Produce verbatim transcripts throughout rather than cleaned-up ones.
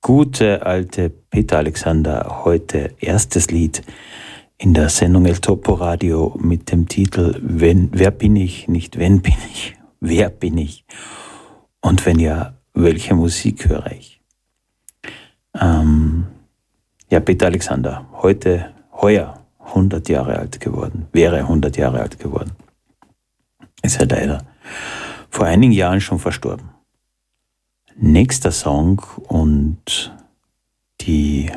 gute alte Peter Alexander, heute erstes Lied in der Sendung El Topo Radio mit dem Titel wenn, Wer bin ich, nicht wenn bin ich, wer bin ich? Und wenn ja, welche Musik höre ich? Ähm, ja, Peter Alexander, heute, heuer hundert Jahre alt geworden, wäre hundert Jahre alt geworden. Ist ja leider vor einigen Jahren schon verstorben. Nächster Song, und die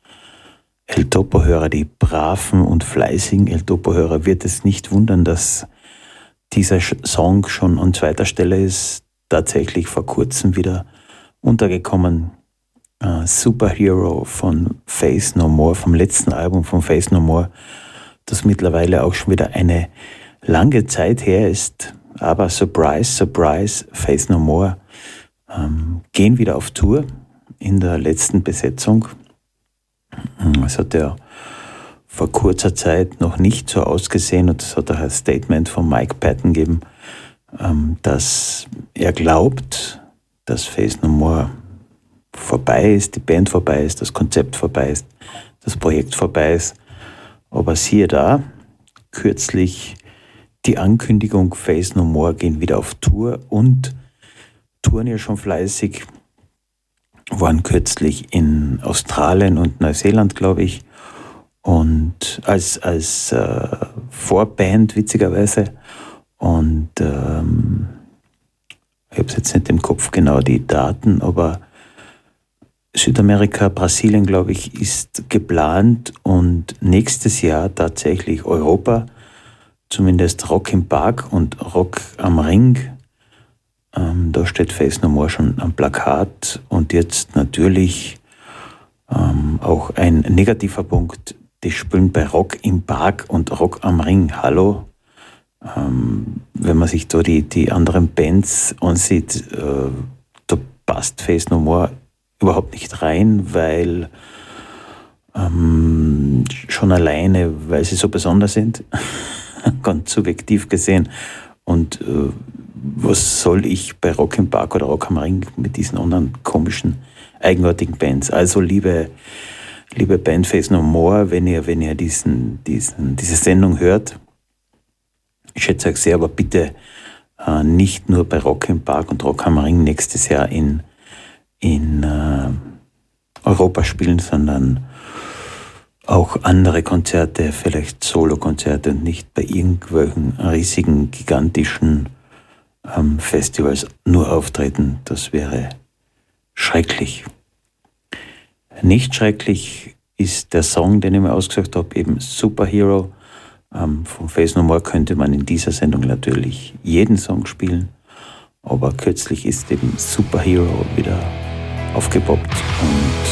El Topo-Hörer, die braven und fleißigen El Topo-Hörer, wird es nicht wundern, dass dieser Song schon an zweiter Stelle ist, tatsächlich vor kurzem wieder untergekommen. Uh, Superhero von Faith No More, vom letzten Album von Faith No More, das mittlerweile auch schon wieder eine lange Zeit her ist. Aber Surprise, Surprise, Faith No More ähm, gehen wieder auf Tour in der letzten Besetzung. Es hat ja vor kurzer Zeit noch nicht so ausgesehen, und es hat auch ein Statement von Mike Patton gegeben, ähm, dass er glaubt, dass Faith No More vorbei ist, die Band vorbei ist, das Konzept vorbei ist, das Projekt vorbei ist. Aber siehe da, kürzlich die Ankündigung, Faith No More gehen wieder auf Tour und touren ja schon fleißig, waren kürzlich in Australien und Neuseeland, glaube ich, und als, als äh, Vorband, witzigerweise. Und ähm, ich habe jetzt nicht im Kopf genau die Daten, aber Südamerika, Brasilien, glaube ich, ist geplant, und nächstes Jahr tatsächlich Europa, zumindest Rock im Park und Rock am Ring. Ähm, da steht Faith No More schon am Plakat, und jetzt natürlich ähm, auch ein negativer Punkt, die spielen bei Rock im Park und Rock am Ring. Hallo? Ähm, wenn man sich da die, die anderen Bands ansieht, äh, da passt Faith No More überhaupt nicht rein, weil ähm, schon alleine, weil sie so besonders sind, ganz subjektiv gesehen. Und äh, was soll ich bei Rock im Park oder Rock am Ring mit diesen anderen komischen, eigenartigen Bands? Also liebe, liebe Band Faith No More, wenn ihr, wenn ihr diesen, diesen, diese Sendung hört, ich schätze euch sehr, aber bitte äh, nicht nur bei Rock im Park und Rock am Ring nächstes Jahr in in äh, Europa spielen, sondern auch andere Konzerte, vielleicht Solo-Konzerte, und nicht bei irgendwelchen riesigen, gigantischen ähm, Festivals nur auftreten. Das wäre schrecklich. Nicht schrecklich ist der Song, den ich mir ausgesucht habe, eben Superhero. Ähm, von Faith No More könnte man in dieser Sendung natürlich jeden Song spielen, aber kürzlich ist eben Superhero wieder aufgepoppt, und